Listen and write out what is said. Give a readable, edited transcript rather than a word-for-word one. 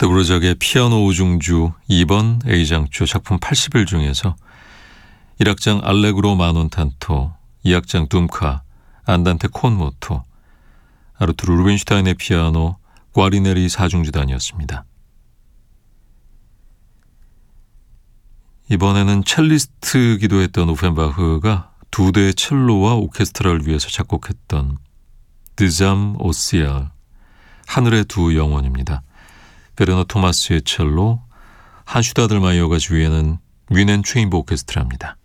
드브르작의 피아노 오중주 2번 A장조 작품 80일 중에서 1악장 알레그로 마논탄토, 2악장 둠카, 안단테 콘모토, 아르투르 루벤슈타인의 피아노, 과리네리 4중주단이었습니다. 이번에는 첼리스트기도 했던 오펜바흐가 두 대의 첼로와 오케스트라를 위해서 작곡했던 드잠 오시알, 하늘의 두 영혼입니다. 베르너 토마스의 첼로, 한슈타들마이어가 주의하는 윈앤 체인버 오케스트라입니다.